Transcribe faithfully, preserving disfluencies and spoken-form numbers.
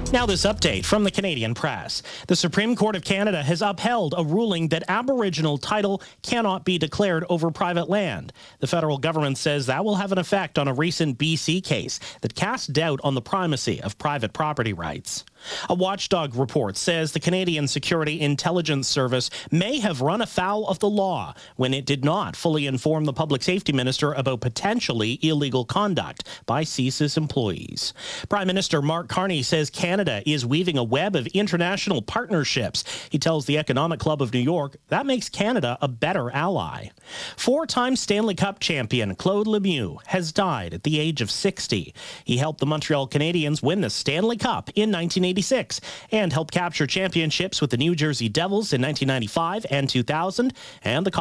Now this update from the Canadian Press. The Supreme Court of Canada has upheld a ruling that Aboriginal title cannot be declared over private land. The federal government says that will have an effect on a recent B C case that cast doubt on the primacy of private property rights. A watchdog report says the Canadian Security Intelligence Service may have run afoul of the law when it did not fully inform the Public Safety Minister about potentially illegal conduct by C S I S employees. Prime Minister Mark Carney says Canada is weaving a web of international partnerships. He tells the Economic Club of New York that makes Canada a better ally. Four-time Stanley Cup champion Claude Lemieux has died at the age of sixty. He helped the Montreal Canadiens win the Stanley Cup in nineteen eighty-six and helped capture championships with the New Jersey Devils in nineteen ninety-five and two thousand and the